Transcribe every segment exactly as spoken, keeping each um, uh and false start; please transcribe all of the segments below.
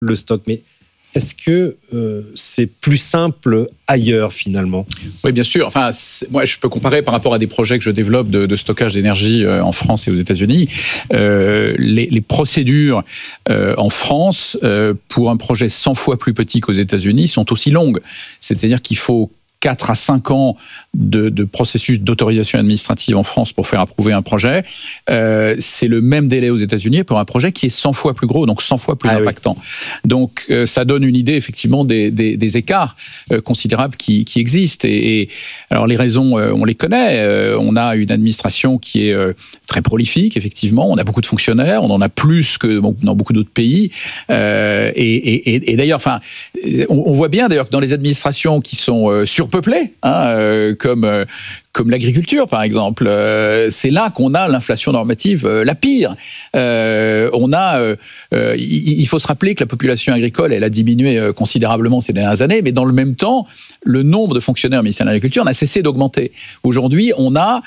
le stock. Mais est-ce que euh, c'est plus simple ailleurs, finalement ? Oui, bien sûr. Enfin, moi, je peux comparer par rapport à des projets que je développe de, de stockage d'énergie euh, en France et aux États-Unis. Euh, les, les procédures euh, en France, euh, pour un projet cent fois plus petit qu'aux États-Unis, sont aussi longues. C'est-à-dire qu'il faut quatre à cinq ans de, de processus d'autorisation administrative en France pour faire approuver un projet. Euh, c'est le même délai aux États-Unis pour un projet qui est cent fois plus gros, donc cent fois plus ah impactant. Oui. Donc, euh, ça donne une idée, effectivement, des, des, des écarts euh, considérables qui, qui existent. Et, et alors, les raisons, euh, on les connaît. Euh, on a une administration qui est euh, très prolifique, effectivement. On a beaucoup de fonctionnaires. On en a plus que bon, dans beaucoup d'autres pays. Euh, et, et, et d'ailleurs, enfin, on, on voit bien, d'ailleurs, que dans les administrations qui sont euh, sur peuplé, hein, euh, comme, euh, comme l'agriculture, par exemple. Euh, c'est là qu'on a l'inflation normative euh, la pire. Euh, on a, euh, euh, il, il faut se rappeler que la population agricole, elle a diminué euh, considérablement ces dernières années, mais dans le même temps, le nombre de fonctionnaires au ministère de l'Agriculture n'a cessé d'augmenter. Aujourd'hui, on a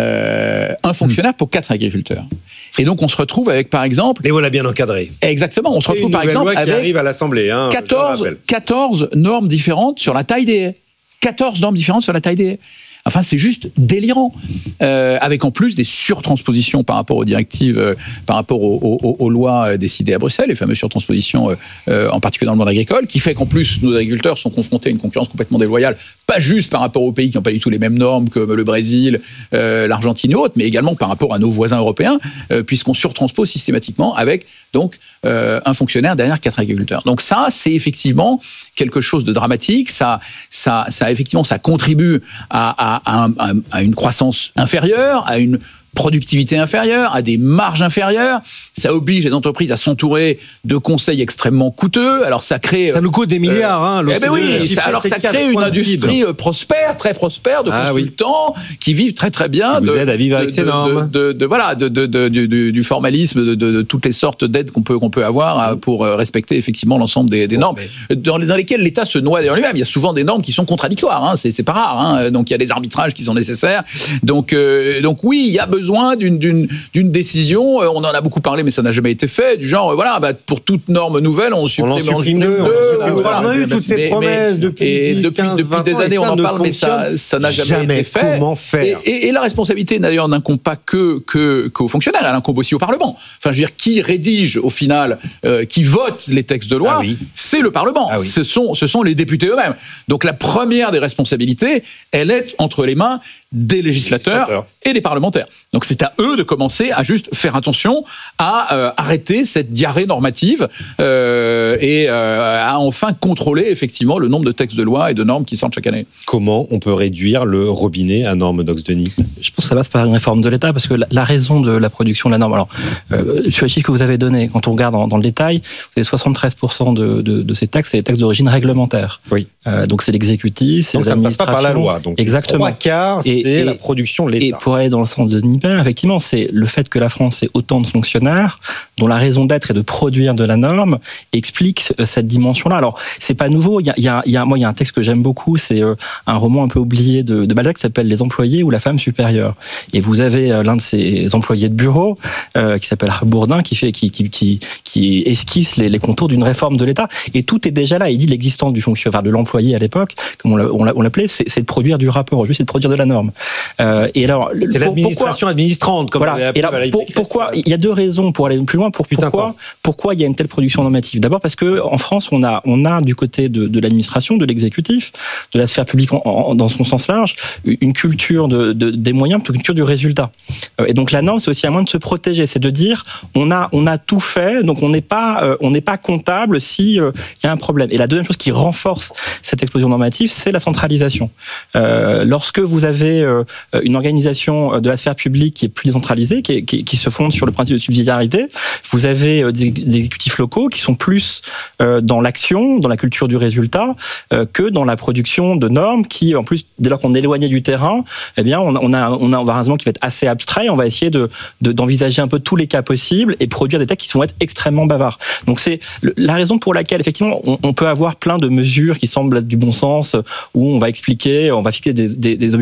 euh, un fonctionnaire pour quatre agriculteurs. Et donc, on se retrouve avec, par exemple... Et voilà bien encadré. Exactement. On se retrouve, par exemple, loi qui avec arrive à l'Assemblée, hein, quatorze, quatorze normes différentes sur la taille des haies. quatorze normes différentes sur la taille des haies. Enfin, c'est juste délirant. Euh, avec en plus des surtranspositions par rapport aux directives, euh, par rapport aux, aux, aux lois décidées à Bruxelles, les fameuses surtranspositions, euh, euh, en particulier dans le monde agricole, qui fait qu'en plus, nos agriculteurs sont confrontés à une concurrence complètement déloyale, pas juste par rapport aux pays qui n'ont pas du tout les mêmes normes, comme le Brésil, euh, l'Argentine et autres, mais également par rapport à nos voisins européens, euh, puisqu'on surtranspose systématiquement avec donc euh, un fonctionnaire derrière quatre agriculteurs. Donc ça, c'est effectivement quelque chose de dramatique. Ça, ça, ça effectivement, ça contribue à, à À, un, à une croissance inférieure, à une productivité inférieure, à des marges inférieures. Ça oblige les entreprises à s'entourer de conseils extrêmement coûteux. Alors ça crée... Ça nous coûte des milliards, euh, hein. Eh ben oui, ça, alors ça crée une industrie prospère, très prospère, de ah, consultants oui. qui vivent très très bien. Qui de, vous aident à vivre avec de, ces normes. De, de, de, voilà, de, de, de, du, du formalisme, de, de, de toutes les sortes d'aides qu'on peut, qu'on peut avoir pour respecter effectivement l'ensemble des, des normes, mais... dans, dans lesquelles l'État se noie derrière lui-même. Il y a souvent des normes qui sont contradictoires, hein. c'est, c'est pas rare. Hein. Donc il y a des arbitrages qui sont nécessaires. Donc, euh, donc oui, il y a besoin D'une, d'une, d'une décision, on en a beaucoup parlé mais ça n'a jamais été fait, du genre voilà, bah, pour toute norme nouvelle on supprime, on supprime deux, deux, deux, voilà. On a eu toutes ces mais, promesses mais, depuis et dix, depuis, quinze, depuis des années on en parle mais ça, ça n'a jamais, jamais été fait. Comment faire et, et, et la responsabilité d'ailleurs n'incombe pas que, que, qu'aux fonctionnaires, elle incombe aussi au Parlement. Enfin je veux dire, qui rédige au final, euh, qui vote les textes de loi, ah oui. c'est le Parlement, ah oui. ce, sont, ce sont les députés eux-mêmes. Donc la première des responsabilités, elle est entre les mains des législateurs, législateurs et des parlementaires. Donc c'est à eux de commencer à juste faire attention à euh, arrêter cette diarrhée normative euh, et euh, à enfin contrôler effectivement le nombre de textes de loi et de normes qui sortent chaque année. Comment on peut réduire le robinet à normes Dox Denis ? Je pense que ça passe par une réforme de l'État parce que la, la raison de la production de la norme, alors euh, sur les chiffres que vous avez donnés, quand on regarde dans, dans le détail, vous avez soixante-treize pour cent de, de, de ces taxes, c'est des taxes d'origine réglementaire. Oui. Euh, donc c'est l'exécutif, c'est donc l'administration. Ça ne passe pas par la loi. Donc exactement. Trois quarts, et, c'est et, la production de l'État. Et pour aller dans le sens de Niper, effectivement, c'est le fait que la France ait autant de fonctionnaires, dont la raison d'être est de produire de la norme, explique cette dimension-là. Alors, c'est pas nouveau. Il y a, il y a, il y a, moi, il y a un texte que j'aime beaucoup, c'est un roman un peu oublié de, de Balzac qui s'appelle Les employés ou la femme supérieure. Et vous avez l'un de ces employés de bureau euh, qui s'appelle Bourdin qui fait, qui, qui, qui, qui esquisse les, les contours d'une réforme de l'État. Et tout est déjà là. Il dit l'existence du fonctionnaire, enfin, de l'employé à l'époque, comme on l'appelait, c'est, c'est de produire du rapport, juste c'est de produire de la norme. Euh, et alors, c'est pour, l'administration pourquoi, administrante, comme voilà. Et alors, pour, pourquoi il y a deux raisons pour aller plus loin. Pour, pourquoi, pourquoi il y a une telle production normative ? D'abord parce que en France, on a, on a du côté de, de l'administration, de l'exécutif, de la sphère publique en, en, dans son sens large, une culture de, de, des moyens, une culture du résultat. Et donc la norme, c'est aussi un moyen de se protéger, c'est de dire on a, on a tout fait, donc on n'est pas, euh, on n'est pas comptable si euh, il y a un problème. Et la deuxième chose qui renforce cette explosion normative, c'est la centralisation. Euh, lorsque vous avez euh, une organisation de la sphère publique qui est plus décentralisée, qui, est, qui, qui se fonde sur le principe de subsidiarité, vous avez des, des exécutifs locaux qui sont plus euh, dans l'action, dans la culture du résultat, euh, que dans la production de normes qui, en plus, dès lors qu'on est éloigné du terrain, eh bien, on a, on a, on a un raisonnement qui va être assez abstrait. On va essayer de, de, d'envisager un peu tous les cas possibles et produire des textes qui vont être extrêmement bavards. Donc, c'est la raison pour laquelle, effectivement, on, on peut avoir plein de mesures qui semblent être du bon sens, où on va expliquer, on va fixer des, des, des objectifs aux,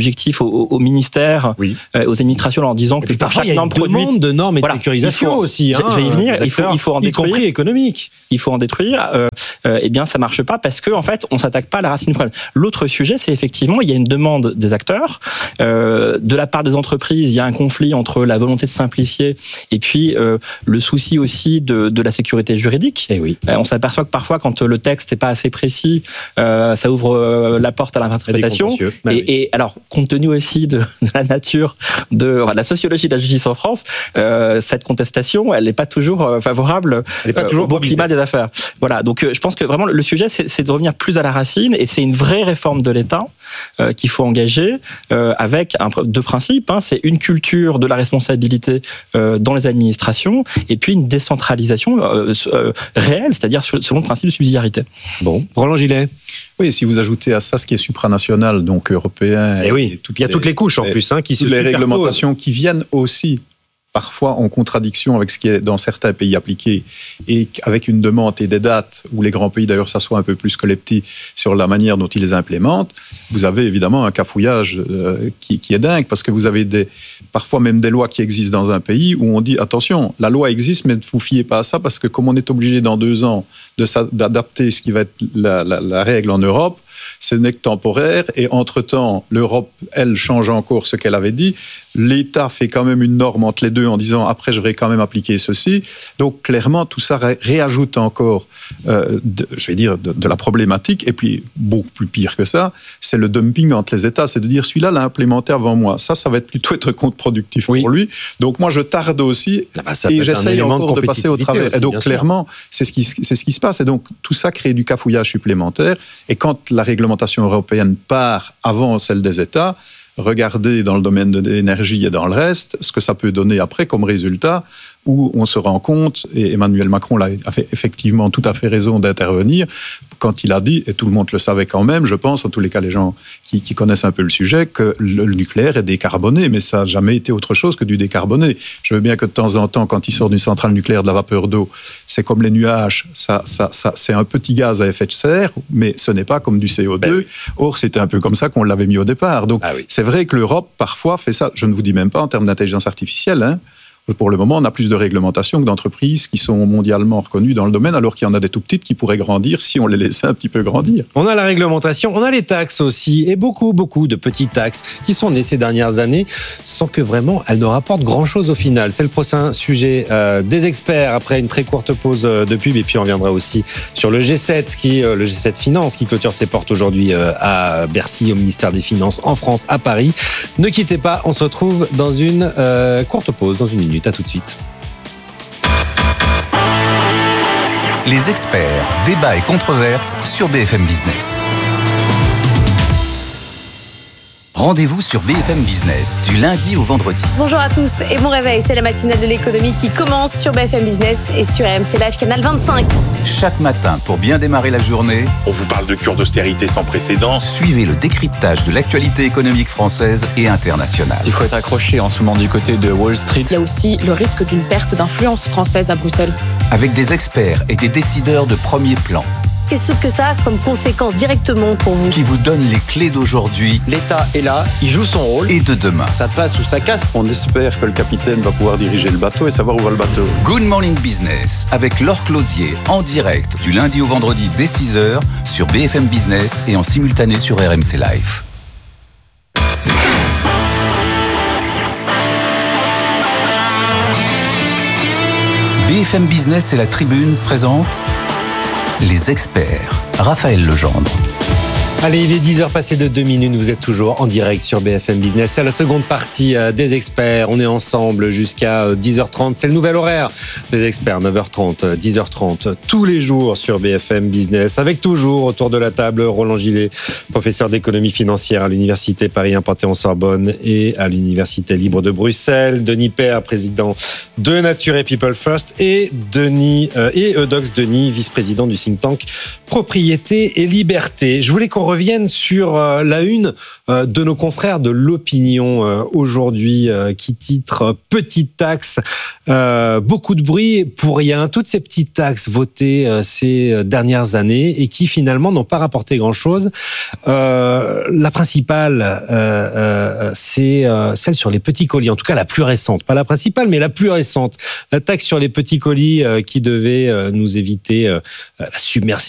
aux, aux ministères, oui. euh, aux administrations, en leur disant que par chaque norme produite, de normes et de voilà, sécurisation faut, aussi. Hein, je vais y venir. Il faut, il faut en détruire. Y compris économique. Il faut en détruire. Euh, euh, eh bien, ça marche pas parce que en fait, on s'attaque pas à la racine du problème. L'autre sujet, c'est effectivement, il y a une demande des acteurs, euh, de la part des entreprises. Il y a un conflit entre la volonté de simplifier et puis euh, le souci aussi de, de la sécurité juridique. Et oui. Euh, on s'aperçoit que parfois, quand le texte n'est pas assez précis, euh, ça ouvre euh, la porte à l'interprétation. Et, bah, et, oui. et alors, compte tenu aussi de, de la nature de, de la sociologie de la justice en France, euh, cette contestation, elle n'est pas toujours euh, favorable elle est pas toujours euh, au bon climat des affaires. Voilà. Donc, euh, je pense que vraiment le sujet, c'est, c'est de revenir plus à la racine, et c'est une vraie réforme de l'État euh, qu'il faut engager euh, avec un, deux principes. Hein, c'est une culture de la responsabilité euh, dans les administrations, et puis une décentralisation euh, euh, réelle, c'est-à-dire selon le principe de subsidiarité. Bon, Roland Gillet. Oui, si vous ajoutez à ça ce qui est supranational, donc européen, et oui, et toutes il y a les, toutes les couches en les, plus, hein, qui se les réglementations qui viennent aussi parfois en contradiction avec ce qui est dans certains pays appliqué, et avec une demande et des dates où les grands pays d'ailleurs s'assoient un peu plus que les petits sur la manière dont ils les implémentent, vous avez évidemment un cafouillage euh, qui, qui est dingue, parce que vous avez des, parfois même des lois qui existent dans un pays où on dit attention, la loi existe mais ne vous fiez pas à ça, parce que comme on est obligé dans deux ans de, d'adapter ce qui va être la, la, la règle en Europe, ce n'est que temporaire, et entre-temps, l'Europe, elle, change encore ce qu'elle avait dit. L'État fait quand même une norme entre les deux en disant « après, je vais quand même appliquer ceci ». Donc, clairement, tout ça ré- réajoute encore, euh, de, je vais dire, de, de la problématique. Et puis, beaucoup plus pire que ça, c'est le dumping entre les États. C'est de dire « celui-là l'a implémenté avant moi ». Ça, ça va être plutôt être contre-productif oui. pour lui. Donc, moi, je tarde aussi, ah bah, et j'essaye encore de, de passer au travers. Aussi, et donc, clairement, c'est ce, qui, c'est ce qui se passe. Et donc, tout ça crée du cafouillage supplémentaire. Et quand la réglementation européenne part avant celle des États, regardez dans le domaine de l'énergie et dans le reste, ce que ça peut donner après comme résultat, où on se rend compte, et Emmanuel Macron a fait effectivement tout à fait raison d'intervenir, quand il a dit, et tout le monde le savait quand même, je pense, en tous les cas les gens qui, qui connaissent un peu le sujet, que le nucléaire est décarboné, mais ça n'a jamais été autre chose que du décarboné. Je veux bien que de temps en temps, quand il sort d'une centrale nucléaire de la vapeur d'eau, c'est comme les nuages, ça, ça, ça, c'est un petit gaz à effet de serre, mais ce n'est pas comme du C O deux. Ben oui. Or, c'était un peu comme ça qu'on l'avait mis au départ. Donc, ah oui. c'est vrai que l'Europe, parfois, fait ça. Je ne vous dis même pas en termes d'intelligence artificielle, hein. Pour le moment, on a plus de réglementations que d'entreprises qui sont mondialement reconnues dans le domaine, alors qu'il y en a des tout petites qui pourraient grandir si on les laissait un petit peu grandir. On a la réglementation, on a les taxes aussi, et beaucoup, beaucoup de petites taxes qui sont nées ces dernières années, sans que vraiment elles ne rapportent grand-chose au final. C'est le prochain sujet euh, des experts, après une très courte pause de pub, et puis on reviendra aussi sur le G sept, qui, euh, le G sept Finance, qui clôture ses portes aujourd'hui euh, à Bercy, au ministère des Finances, en France, à Paris. Ne quittez pas, on se retrouve dans une euh, courte pause, dans une minute. À tout de suite. Les experts, débats et controverses sur B F M Business. Rendez-vous sur B F M Business, du lundi au vendredi. Bonjour à tous et bon réveil, c'est la matinale de l'économie qui commence sur B F M Business et sur R M C Live, canal vingt-cinq. Chaque matin, pour bien démarrer la journée, on vous parle de cure d'austérité sans précédent. Suivez le décryptage de l'actualité économique française et internationale. Il faut être accroché en ce moment du côté de Wall Street. Il y a aussi le risque d'une perte d'influence française à Bruxelles. Avec des experts et des décideurs de premier plan. Qu'est-ce que ça a comme conséquence directement pour vous? Qui vous donne les clés d'aujourd'hui. L'État est là, il joue son rôle. Et de demain. Ça passe ou ça casse. On espère que le capitaine va pouvoir diriger le bateau et savoir où va le bateau. Good Morning Business, avec Laure Closier, en direct, du lundi au vendredi dès six heures, sur B F M Business et en simultané sur R M C Live. B F M Business et la Tribune présentent Les experts, Raphaël Legendre. Allez, il est dix heures passées de deux minutes, vous êtes toujours en direct sur B F M Business. C'est la seconde partie des experts, on est ensemble jusqu'à dix heures trente. C'est le nouvel horaire des experts, neuf heures trente, dix heures trente, tous les jours sur B F M Business. Avec toujours autour de la table Roland Gillet, professeur d'économie financière à l'Université Paris un Panthéon-Sorbonne et à l'Université Libre de Bruxelles. Denis Père, président de Nature et People First, et Denis euh, et Eudox Denis, vice-président du think tank Propriété et Liberté. Je voulais qu'on revienne sur euh, la une euh, de nos confrères de l'Opinion euh, aujourd'hui, euh, qui titre « Petite taxe euh, ». Beaucoup de bruit pour rien. Toutes ces petites taxes votées euh, ces dernières années et qui finalement n'ont pas rapporté grand-chose. Euh, la principale, euh, euh, c'est euh, celle sur les petits colis, en tout cas la plus récente. Pas la principale, mais la plus récente. La taxe sur les petits colis euh, qui devait euh, nous éviter euh, la submersion